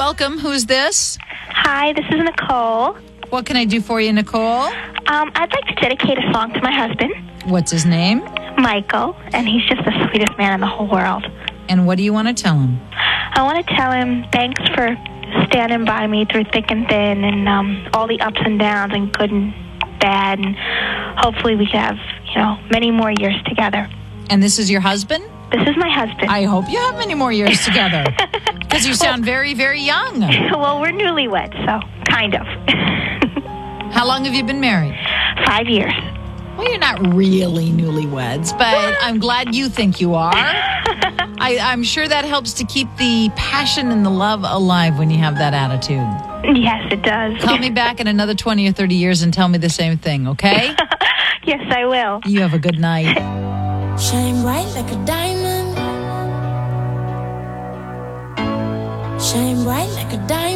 welcome. Who's this? Hi, this is Nicole. What can I do for you, Nicole? I'd like to dedicate a song to my husband, What's his name? Michael, and he's just the sweetest man in the whole world. And what do you want to tell him? I want to tell him thanks for standing by me through thick and thin and all the ups and downs and good and bad, and hopefully we can have, many more years together. And this is your husband? This is my husband. I hope you have many more years together. Because you sound very, very young. Well, we're newlyweds, so kind of. How long have you been married? 5 years. Well, you're not really newlyweds, but I'm glad you think you are. I'm sure that helps to keep the passion and the love alive when you have that attitude. Yes, it does. Call me back in another 20 or 30 years and tell me the same thing, okay? Yes, I will. You have a good night. Shine bright like a diamond. Shine bright like a diamond.